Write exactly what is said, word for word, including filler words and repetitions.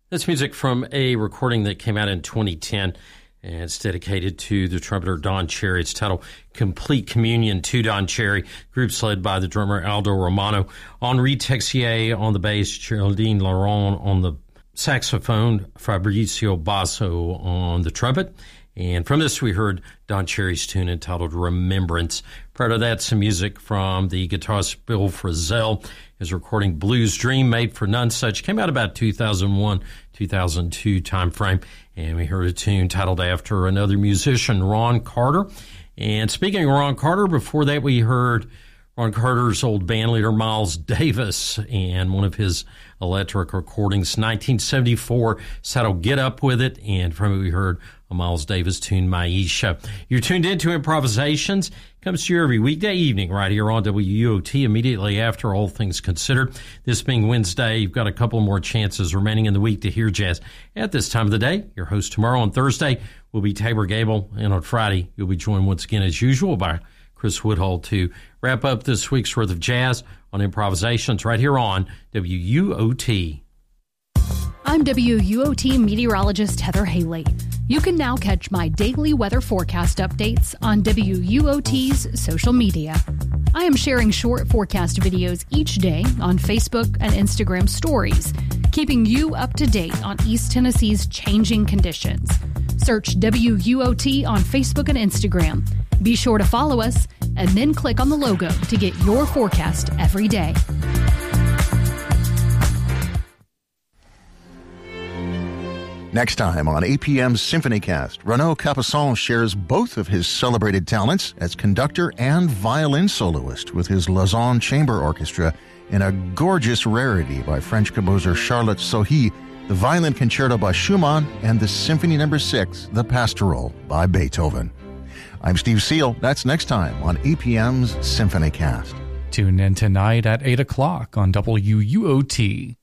That's music from a recording that came out in twenty ten, and it's dedicated to the trumpeter Don Cherry. It's titled Complete Communion to Don Cherry. Group's led by the drummer Aldo Romano. Henri Texier on the bass, Geraldine Laurent on the saxophone, Fabrizio Basso on the trumpet. And from this, we heard Don Cherry's tune entitled Remembrance. Prior to that, some music from the guitarist Bill Frisell. His recording Blues Dream, Made for None Such, came out about two thousand one, two thousand two time frame. And we heard a tune titled after another musician, Ron Carter. And speaking of Ron Carter, before that, we heard Ron Carter's old band leader, Miles Davis, and one of his electric recordings, nineteen seventy-four, titled Get Up With It. And from it, we heard a Miles Davis tune, Maisha. You're tuned into Improvisations. Comes to you every weekday evening right here on W U O T immediately after All Things Considered. This being Wednesday, you've got a couple more chances remaining in the week to hear jazz at this time of the day. Your host tomorrow on Thursday will be Tabor Gable, and on Friday you'll be joined once again as usual by Chris Woodhull to wrap up this week's worth of jazz on Improvisations right here on W U O T. I'm W U O T meteorologist Heather Haley. You can now catch my daily weather forecast updates on W U O T's social media. I am sharing short forecast videos each day on Facebook and Instagram stories, keeping you up to date on East Tennessee's changing conditions. Search W U O T on Facebook and Instagram. Be sure to follow us and then click on the logo to get your forecast every day. Next time on A P M's SymphonyCast, Renaud Capuçon shares both of his celebrated talents as conductor and violin soloist with his Lausanne Chamber Orchestra in a gorgeous rarity by French composer Charlotte Sohi, the Violin Concerto by Schumann, and the Symphony Number six, The Pastoral by Beethoven. I'm Steve Seal. That's next time on A P M's SymphonyCast. Tune in tonight at eight o'clock on W U O T.